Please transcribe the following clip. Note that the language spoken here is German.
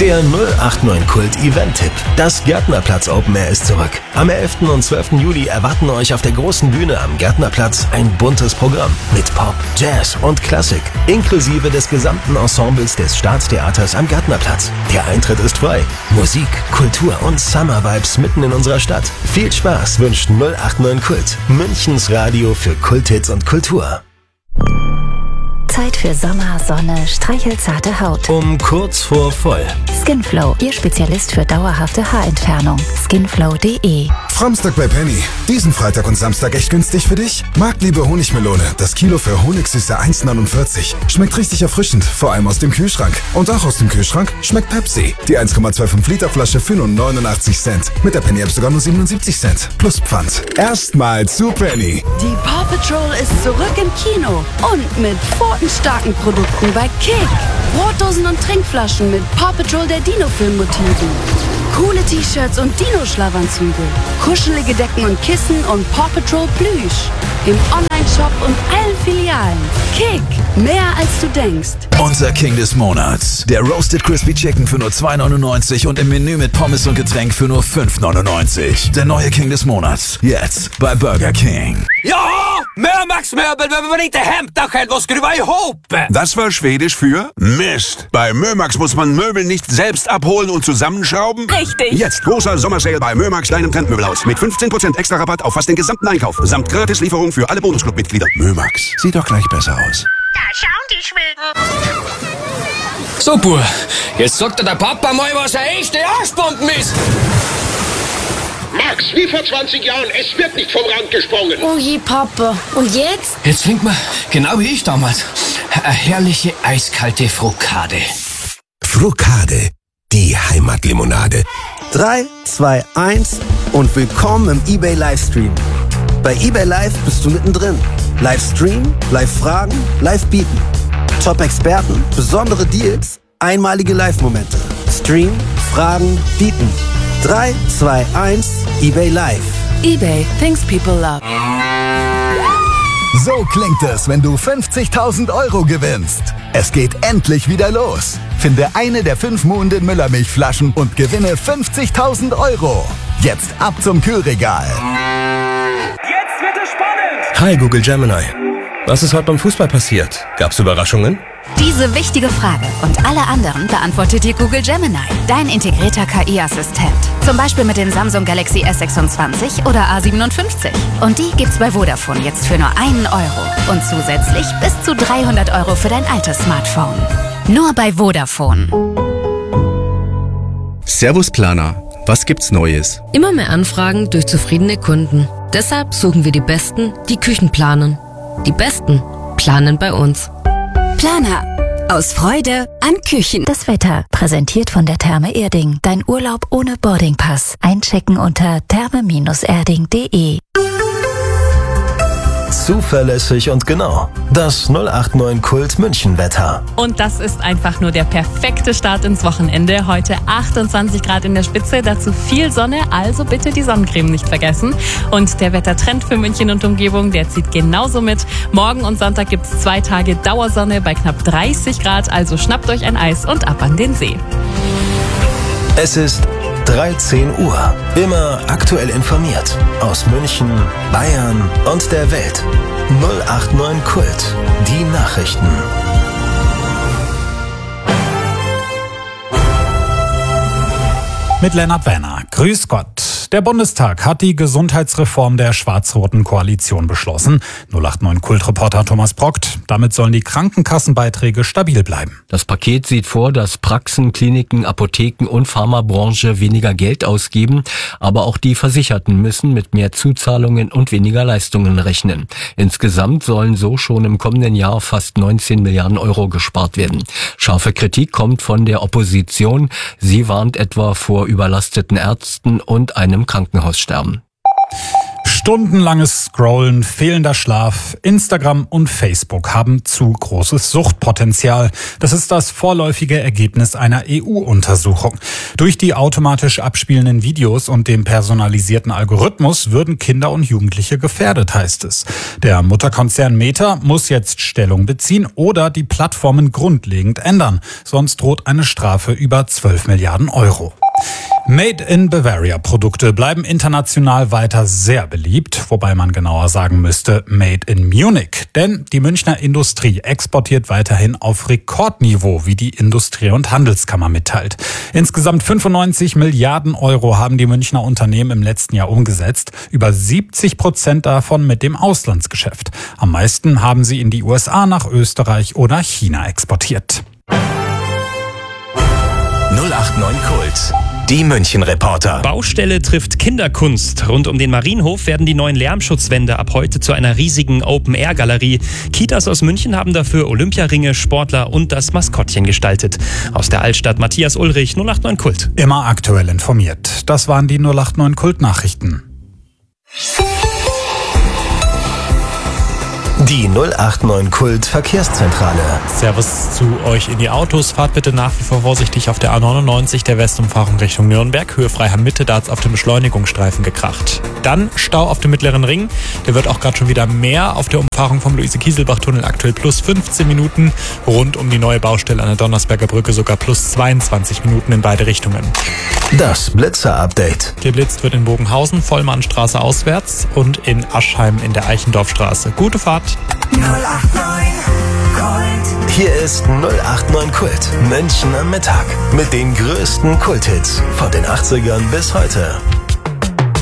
Der 089 Kult Event-Tipp. Das Gärtnerplatz Open Air ist zurück. Am 11. und 12. Juli erwarten euch auf der großen Bühne am Gärtnerplatz ein buntes Programm mit Pop, Jazz und Klassik, inklusive des gesamten Ensembles des Staatstheaters am Gärtnerplatz. Der Eintritt ist frei. Musik, Kultur und Summer-Vibes mitten in unserer Stadt. Viel Spaß wünscht 089 Kult, Münchens Radio für Kulthits und Kultur. Zeit für Sommer, Sonne, streichelzarte Haut. Um kurz vor voll. Skinflow, Ihr Spezialist für dauerhafte Haarentfernung. Skinflow.de. Samstag bei Penny. Diesen Freitag und Samstag echt günstig für dich? Marktliebe Honigmelone. Das Kilo für Honigsüße 1,49. Schmeckt richtig erfrischend, vor allem aus dem Kühlschrank. Und auch aus dem Kühlschrank schmeckt Pepsi. Die 1,25 Liter Flasche für nur 89 Cent. Mit der Penny App sogar nur 77 Cent. Plus Pfand. Erstmal zu Penny. Die Paw Patrol ist zurück im Kino. Und mit starken Produkten bei Kick. Brotdosen und Trinkflaschen mit Paw Patrol der Dino-Film-Motiven. Coole T-Shirts und Dino-Schlafanzüge. Kuschelige Decken und Kissen und Paw Patrol Plüsch. Im Online-Shop und allen Filialen. Kick. Mehr als du denkst. Unser King des Monats. Der Roasted Crispy Chicken für nur 2,99 und im Menü mit Pommes und Getränk für nur 5,99. Der neue King des Monats. Jetzt bei Burger King. Ja, Mömax-Möbel, wenn man inte hämtar själv och skruva ihop. Das war Schwedisch für Mist. Bei Mömax muss man Möbel nicht selbst abholen und zusammenschrauben. Richtig. Jetzt großer Sommersale bei Mömax, deinem Trendmöbelhaus. Mit 15% extra Rabatt auf fast den gesamten Einkauf. Samt Gratislieferung für alle Bonusclub-Mitglieder. Mömax. Sieht doch gleich besser aus. Da schauen die Schweden. So, Bub, jetzt sagt der Papa mal, was eine echte Arschbomben ist. Max, wie vor 20 Jahren, es wird nicht vom Rand gesprungen. Oh je, Papa. Und jetzt? Jetzt trinkt man, genau wie ich damals, eine herrliche eiskalte Frukade. Frukade, die Heimatlimonade. 3, 2, 1 und willkommen im eBay Livestream. Bei eBay Live bist du mittendrin. Livestream, Live-Fragen, Live-Bieten. Top-Experten, besondere Deals, einmalige Live-Momente. Stream, Fragen, Bieten. 3, 2, 1, eBay Live. eBay, things people love. So klingt es, wenn du 50.000 € gewinnst. Es geht endlich wieder los. Finde eine der 5 Muhnden Müllermilchflaschen und gewinne 50.000 €. Jetzt ab zum Kühlregal. Jetzt wird es spannend. Hi Google Gemini. Was ist heute beim Fußball passiert? Gab's Überraschungen? Diese wichtige Frage und alle anderen beantwortet dir Google Gemini, dein integrierter KI-Assistent. Zum Beispiel mit den Samsung Galaxy S26 oder A57. Und die gibt's bei Vodafone jetzt für nur 1 € und zusätzlich bis zu 300 € für dein altes Smartphone. Nur bei Vodafone. Servus Planer, was gibt's Neues? Immer mehr Anfragen durch zufriedene Kunden. Deshalb suchen wir die Besten, die Küchen planen. Die Besten planen bei uns. Planer. Aus Freude an Küchen. Das Wetter. Präsentiert von der Therme Erding. Dein Urlaub ohne Boardingpass. Einchecken unter therme-erding.de. Zuverlässig und genau. Das 089 Kult München Wetter. Und das ist einfach nur der perfekte Start ins Wochenende. Heute 28 Grad in der Spitze, dazu viel Sonne, also bitte die Sonnencreme nicht vergessen. Und der Wettertrend für München und Umgebung, der zieht genauso mit. Morgen und Sonntag gibt's 2 Tage Dauersonne bei knapp 30 Grad, also schnappt euch ein Eis und ab an den See. Es ist 13 Uhr. Immer aktuell informiert. Aus München, Bayern und der Welt. 089 Kult. Die Nachrichten. Mit Lennart Werner. Grüß Gott. Der Bundestag hat die Gesundheitsreform der schwarz-roten Koalition beschlossen. 089 Kult-Reporter Thomas Brockt. Damit sollen die Krankenkassenbeiträge stabil bleiben. Das Paket sieht vor, dass Praxen, Kliniken, Apotheken und Pharmabranche weniger Geld ausgeben. Aber auch die Versicherten müssen mit mehr Zuzahlungen und weniger Leistungen rechnen. Insgesamt sollen so schon im kommenden Jahr fast 19 Milliarden € gespart werden. Scharfe Kritik kommt von der Opposition. Sie warnt etwa vor überlasteten Ärzten und einem Krankenhaussterben. Stundenlanges Scrollen, fehlender Schlaf, Instagram und Facebook haben zu großes Suchtpotenzial. Das ist das vorläufige Ergebnis einer EU-Untersuchung. Durch die automatisch abspielenden Videos und dem personalisierten Algorithmus würden Kinder und Jugendliche gefährdet, heißt es. Der Mutterkonzern Meta muss jetzt Stellung beziehen oder die Plattformen grundlegend ändern. Sonst droht eine Strafe über 12 Milliarden Euro. Made in Bavaria Produkte bleiben international weiter sehr beliebt, wobei man genauer sagen müsste Made in Munich. Denn die Münchner Industrie exportiert weiterhin auf Rekordniveau, wie die Industrie- und Handelskammer mitteilt. Insgesamt 95 Milliarden Euro haben die Münchner Unternehmen im letzten Jahr umgesetzt, über 70% davon mit dem Auslandsgeschäft. Am meisten haben sie in die USA, nach Österreich oder China exportiert. 089 Kult. Die München-Reporter. Baustelle trifft Kinderkunst. Rund um den Marienhof werden die neuen Lärmschutzwände ab heute zu einer riesigen Open-Air-Galerie. Kitas aus München haben dafür Olympiaringe, Sportler und das Maskottchen gestaltet. Aus der Altstadt Matthias Ulrich, 089 Kult. Immer aktuell informiert. Das waren die 089 Kult-Nachrichten. Die 089 Kult Verkehrszentrale. Servus zu euch in die Autos. Fahrt bitte nach wie vor vorsichtig auf der A99, der Westumfahrung Richtung Nürnberg. Höhe Freiham Mitte, da hat's auf dem Beschleunigungsstreifen gekracht. Dann Stau auf dem Mittleren Ring. Der wird auch gerade schon wieder mehr. Auf der Umfahrung vom Luise-Kieselbach-Tunnel aktuell plus 15 Minuten. Rund um die neue Baustelle an der Donnersberger Brücke sogar plus 22 Minuten in beide Richtungen. Das Blitzer-Update. Geblitzt wird in Bogenhausen, Vollmannstraße auswärts und in Aschheim in der Eichendorfstraße. Gute Fahrt. 089 Kult. Hier ist 089 Kult. München am Mittag. Mit den größten Kulthits von den 80ern bis heute.